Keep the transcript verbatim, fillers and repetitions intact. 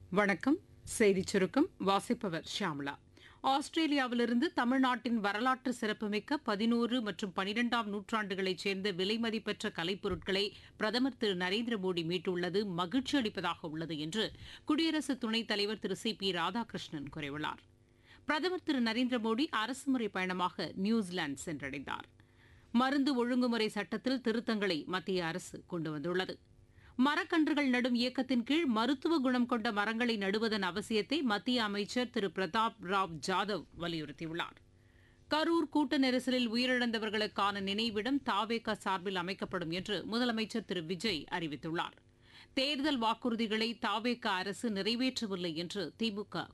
வணக்கம். செய்திச் சுருக்கம் வாசிப்பவர் ஷியாமளா. ஆஸ்திரேலியாவிலிருந்து தமிழ்நாட்டின் வரலாற்று சிறப்புமிக்க பதினோரு மற்றும் பனிரெண்டாம் நூற்றாண்டுகளைச் சேர்ந்த விலைமதிப்பற்ற கலைப்பொருட்களை பிரதமர் திரு நரேந்திர மோடி மீட்டுள்ளது மகிழ்ச்சி அளிப்பதாக உள்ளது என்று குடியரசு துணைத் தலைவர் திரு சி பி ராதாகிருஷ்ணன் கூறியுள்ளார். பிரதமர் திரு நரேந்திர மோடி அரசுமுறை பயணமாக நியூசிலாந்து சென்றடைந்தார். மருந்து ஒழுங்குமுறை சட்டத்தில் திருத்தங்களை மத்திய அரசு கொண்டு வந்துள்ளது. மரக்கன்றுகள் நடும் இயக்கத்தின் கீழ் மருத்துவ குணம் கொண்ட மரங்களை நடுவதன் அவசியத்தை மத்திய அமைச்சர் திரு பிரதாப் ராவ் ஜாதவ் வலியுறுத்தியுள்ளார். கரூர் கூட்ட நெரிசலில் உயிரிழந்தவர்களுக்கான நினைவிடம் தாவேகா சார்பில் அமைக்கப்படும் என்று முதலமைச்சர் திரு விஜய் அறிவித்துள்ளார். தேர்தல் வாக்குறுதிகளை தாவேகா அரசு நிறைவேற்றவில்லை என்று திமுக